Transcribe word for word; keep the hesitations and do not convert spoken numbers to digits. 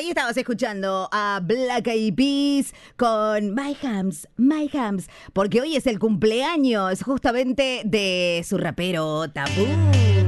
Ahí estabas escuchando a Black Eyed Peas con My Hams, My Hams, porque hoy es el cumpleaños justamente de su rapero Tabú.